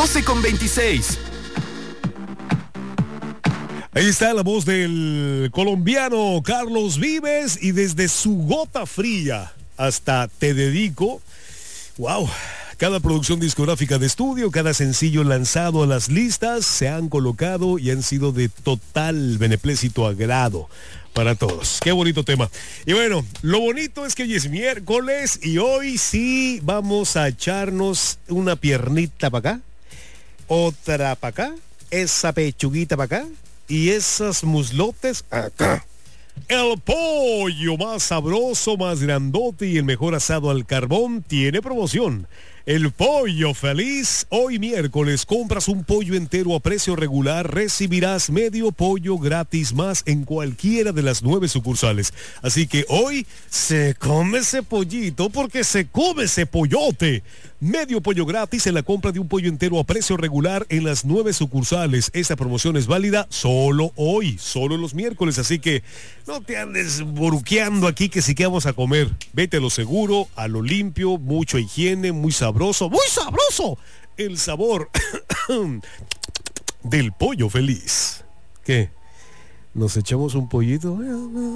12:26. Ahí está la voz del colombiano Carlos Vives y desde Su Gota Fría hasta Te Dedico. ¡Wow! Cada producción discográfica de estudio, cada sencillo lanzado a las listas se han colocado y han sido de total beneplácito agrado para todos. Qué bonito tema. Y bueno, lo bonito es que hoy es miércoles y hoy sí vamos a echarnos una piernita para acá, otra para acá, esa pechuguita para acá y esas muslotes acá. El pollo más sabroso, más grandote y el mejor asado al carbón tiene promoción. El Pollo Feliz, hoy miércoles compras un pollo entero a precio regular, recibirás medio pollo gratis más en cualquiera de las 9 sucursales. Así que hoy se come ese pollito porque se come ese pollote. Medio pollo gratis en la compra de un pollo entero a precio regular en las 9 sucursales. Esta promoción es válida solo hoy, solo los miércoles, así que no te andes boruqueando aquí que sí que vamos a comer. Vete a lo seguro, a lo limpio, mucha higiene, muy sabroso, el sabor del Pollo Feliz. ¿Qué? ¿Nos echamos un pollito?